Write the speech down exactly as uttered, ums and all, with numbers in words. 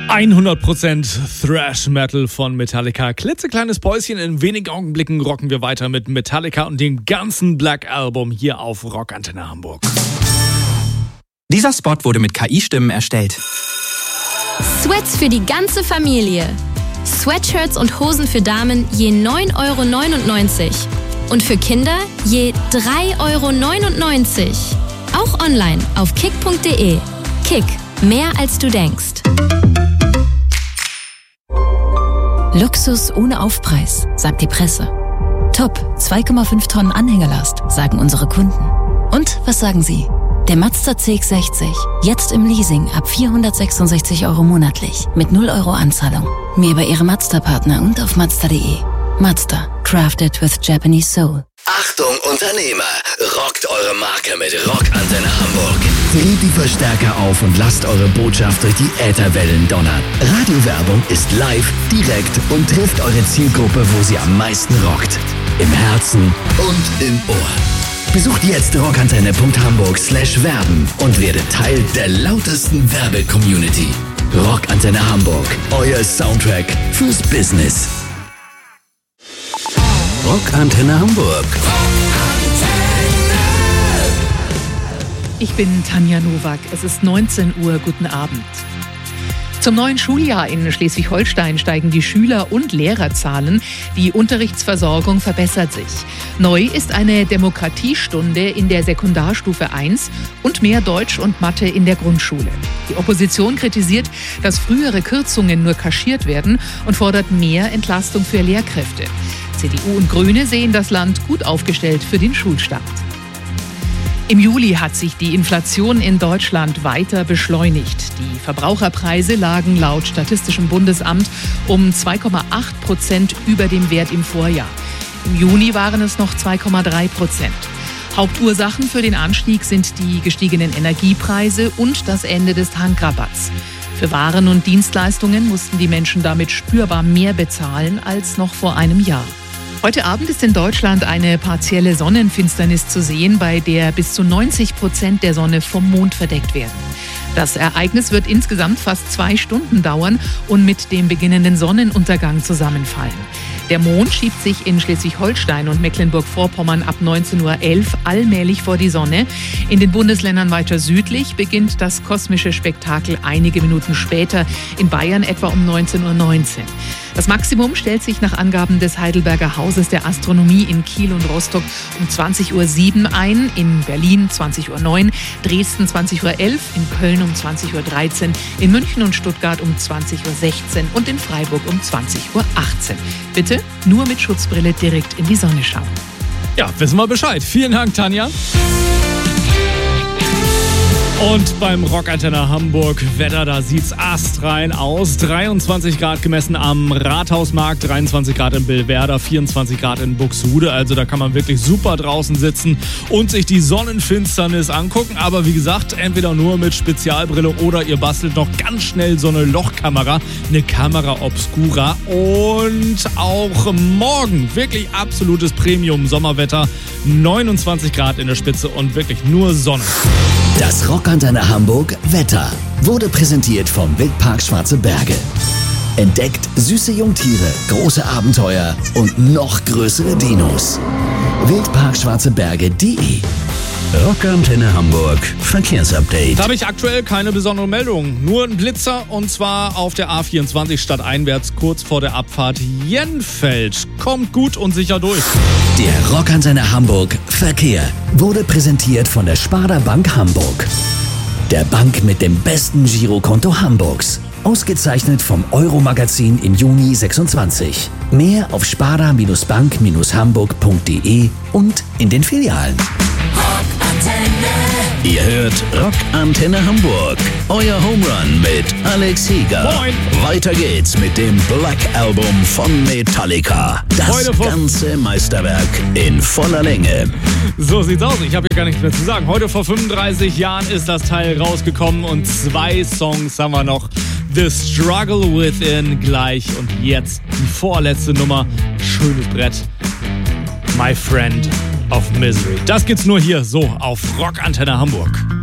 hundert Prozent Thrash Metal von Metallica. Klitzekleines Päuschen, in wenigen Augenblicken rocken wir weiter mit Metallica und dem ganzen Black Album hier auf Rockantenne Hamburg. Dieser Spot wurde mit K I-Stimmen erstellt. Sweats für die ganze Familie. Sweatshirts und Hosen für Damen je neun Euro neunundneunzig. Und für Kinder je drei Euro neunundneunzig. Auch online auf kick punkt de. Kick, mehr als du denkst. Luxus ohne Aufpreis, sagt die Presse. Top, zwei Komma fünf Tonnen Anhängerlast, sagen unsere Kunden. Und was sagen Sie? Der Mazda C X sechzig, jetzt im Leasing ab vierhundertsechsundsechzig Euro monatlich, mit null Euro Anzahlung. Mehr bei Ihrem Mazda-Partner und auf mazda punkt de. Mazda, crafted with Japanese soul. Achtung Unternehmer, rockt eure Marke mit Rockantenne Hamburg. Dreht die Verstärker auf und lasst eure Botschaft durch die Ätherwellen donnern. Radiowerbung ist live, direkt und trifft eure Zielgruppe, wo sie am meisten rockt. Im Herzen und im Ohr. Besucht jetzt rockantenne punkt hamburg slash werben und werdet Teil der lautesten Werbe-Community. Rockantenne Hamburg, euer Soundtrack fürs Business. Rockantenne Hamburg. Ich bin Tanja Nowak. Es ist neunzehn Uhr. Guten Abend. Zum neuen Schuljahr in Schleswig-Holstein steigen die Schüler- und Lehrerzahlen. Die Unterrichtsversorgung verbessert sich. Neu ist eine Demokratiestunde in der Sekundarstufe eins und mehr Deutsch und Mathe in der Grundschule. Die Opposition kritisiert, dass frühere Kürzungen nur kaschiert werden und fordert mehr Entlastung für Lehrkräfte. C D U und Grüne sehen das Land gut aufgestellt für den Schulstart. Im Juli hat sich die Inflation in Deutschland weiter beschleunigt. Die Verbraucherpreise lagen laut Statistischem Bundesamt um zwei Komma acht Prozent über dem Wert im Vorjahr. Im Juni waren es noch zwei Komma drei Prozent. Hauptursachen für den Anstieg sind die gestiegenen Energiepreise und das Ende des Tankrabatts. Für Waren und Dienstleistungen mussten die Menschen damit spürbar mehr bezahlen als noch vor einem Jahr. Heute Abend ist in Deutschland eine partielle Sonnenfinsternis zu sehen, bei der bis zu neunzig Prozent der Sonne vom Mond verdeckt werden. Das Ereignis wird insgesamt fast zwei Stunden dauern und mit dem beginnenden Sonnenuntergang zusammenfallen. Der Mond schiebt sich in Schleswig-Holstein und Mecklenburg-Vorpommern ab neunzehn Uhr elf allmählich vor die Sonne. In den Bundesländern weiter südlich beginnt das kosmische Spektakel einige Minuten später, in Bayern etwa um neunzehn Uhr neunzehn. Das Maximum stellt sich nach Angaben des Heidelberger Hauses der Astronomie in Kiel und Rostock um zwanzig Uhr sieben ein, in Berlin zwanzig Uhr neun, Dresden zwanzig Uhr elf, in Köln um zwanzig Uhr dreizehn, in München und Stuttgart um zwanzig Uhr sechzehn und in Freiburg um zwanzig Uhr achtzehn. Bitte nur mit Schutzbrille direkt in die Sonne schauen. Ja, wissen wir Bescheid. Vielen Dank, Tanja. Und beim Rockantenne Hamburg Wetter, da sieht's astrein aus. dreiundzwanzig Grad gemessen am Rathausmarkt, dreiundzwanzig Grad in Billwerder, vierundzwanzig Grad in Buxtehude. Also da kann man wirklich super draußen sitzen und sich die Sonnenfinsternis angucken. Aber wie gesagt, entweder nur mit Spezialbrille oder ihr bastelt noch ganz schnell so eine Lochkamera, eine Kamera Obscura. Und auch morgen wirklich absolutes Premium-Sommerwetter, neunundzwanzig Grad in der Spitze und wirklich nur Sonne. Das Rockantenne Hamburg Wetter wurde präsentiert vom Wildpark Schwarze Berge. Entdeckt süße Jungtiere, große Abenteuer und noch größere Dinos. wildpark schwarze berge punkt de. Rockantenne Hamburg Verkehrsupdate. Da habe ich aktuell keine besondere Meldung. Nur ein Blitzer und zwar auf der A vierundzwanzig stadteinwärts kurz vor der Abfahrt Jenfeld. Kommt gut und sicher durch. Der Rockantenne Hamburg Verkehr wurde präsentiert von der Sparda Bank Hamburg. Der Bank mit dem besten Girokonto Hamburgs. Ausgezeichnet vom Euro-Magazin im Juni sechsundzwanzig. Mehr auf sparda bank hamburg punkt de und in den Filialen. Ihr hört Rockantenne Hamburg, euer Homerun mit Alex Heger. Moin. Weiter geht's mit dem Black Album von Metallica. Das ganze Meisterwerk in voller Länge. So sieht's aus. Ich habe hier gar nichts mehr zu sagen. Heute vor fünfunddreißig Jahren ist das Teil rausgekommen und zwei Songs haben wir noch. The Struggle Within gleich und jetzt die vorletzte Nummer. Schönes Brett. My Friend of Misery. Das gibt's nur hier so auf Rockantenne Hamburg.